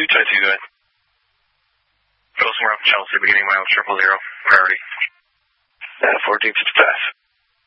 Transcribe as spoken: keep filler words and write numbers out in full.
twenty-two, go ahead. Go somewhere up Chelsea, beginning mile triple zero. Priority. Uh, fourteen fifty-five.